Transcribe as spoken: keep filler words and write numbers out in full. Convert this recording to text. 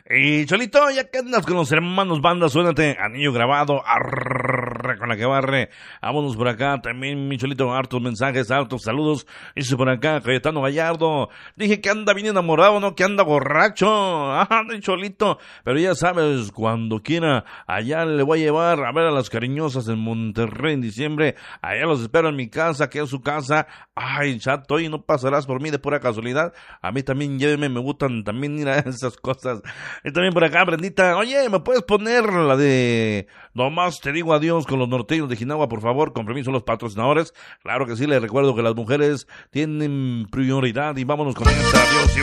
Y Cholito, ya que andas con los hermanos banda, suénate anillo grabado, arre, con la que barre. Vámonos por acá, también mi Cholito, hartos mensajes, hartos saludos. Dice por acá, Cayetano Gallardo, dije que anda bien enamorado, no que anda borracho. Ah, mi Cholito, pero ya sabes, cuando quiera, allá le voy a llevar a ver a las cariñosas en Monterrey en diciembre. Allá los espero en mi casa, que es su casa. Ay, chato, y no pasarás por mí de pura casualidad. A mí también lléveme, me gustan también ir a esas cosas. Y también por acá, Brendita, oye, ¿me puedes poner la de Nomás te digo adiós con los norteños de Jinagua, por favor? Con permiso los patrocinadores. Claro que sí, les recuerdo que las mujeres tienen prioridad y vámonos con esta. Adiós.